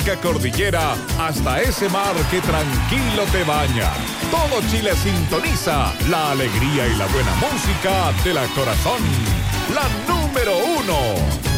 única cordillera hasta ese mar que tranquilo te baña. Todo Chile sintoniza la alegría y la buena música de la Corazón. La número 1.